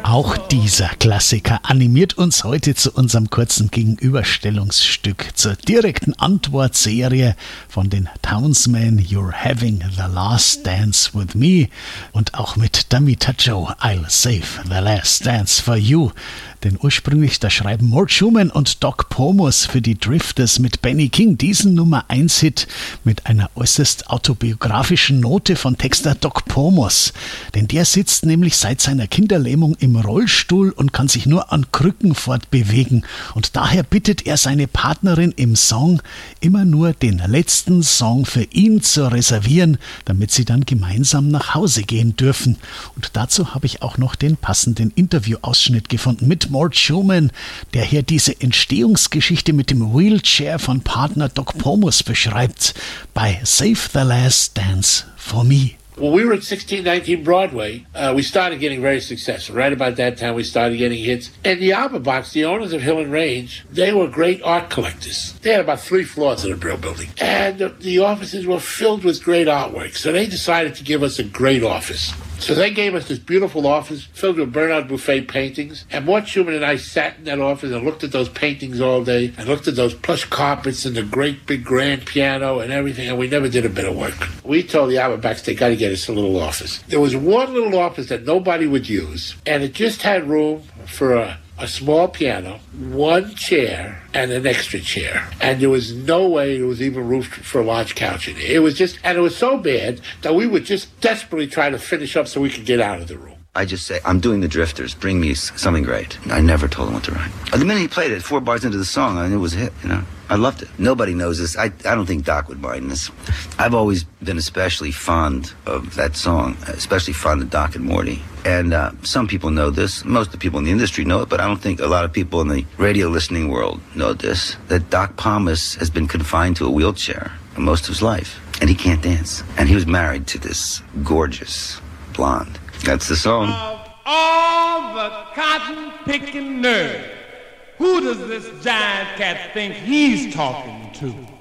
Auch dieser Klassiker animiert uns heute zu unserem kurzen Gegenüberstellungsstück zur direkten Antwortserie von den Townsmen You're Having the Last Dance with Me und auch mit Damita Joe I'll Save the Last Dance for You. Denn ursprünglich, da schreiben Mort Schumann und Doc Pomus für die Drifters mit Benny King diesen Nummer-1-Hit mit einer äußerst autobiografischen Note von Texter Doc Pomus. Denn der sitzt nämlich seit seiner Kinderlähmung im Rollstuhl und kann sich nur an Krücken fortbewegen. Und daher bittet er seine Partnerin im Song, immer nur den letzten Song für ihn zu reservieren, damit sie dann gemeinsam nach Hause gehen dürfen. Und dazu habe ich auch noch den passenden Interviewausschnitt gefunden mit Mort Schumann, der hier diese Entstehungsgeschichte mit dem Wheelchair von Partner Doc Pomus beschreibt, bei Save the Last Dance for Me. When we were at 1619 Broadway, we started getting very successful. Right about that time, we started getting hits. And the Album Box, the owners of Hill and Range, they were great art collectors. They had about 3 floors in the Brill Building. And the offices were filled with great artwork. So they decided to give us a great office. So they gave us this beautiful office filled with Bernard Buffet paintings. And Mort Schumann and I sat in that office and looked at those paintings all day and looked at those plush carpets and the great big grand piano and everything. And we never did a bit of work. We told the Albert Backs they got to get us a little office. There was one little office that nobody would use. And it just had room for a small piano, 1 chair, and an extra chair. And there was no way there was even room for a large couch in it. It was just, and it was so bad that we would just desperately try to finish up so we could get out of the room. I just say, I'm doing the Drifters, bring me something great. I never told him what to write. The minute he played it, 4 bars into the song, I knew it was a hit, you know. I loved it. Nobody knows this. I don't think Doc would mind this. I've always been especially fond of that song, especially fond of Doc and Morty. And some people know this. Most of the people in the industry know it, but I don't think a lot of people in the radio listening world know this, that Doc Pomus has been confined to a wheelchair most of his life, and he can't dance. And he was married to this gorgeous blonde. That's the song. Of all the cotton-picking nerve, who does this giant cat think he's talking to?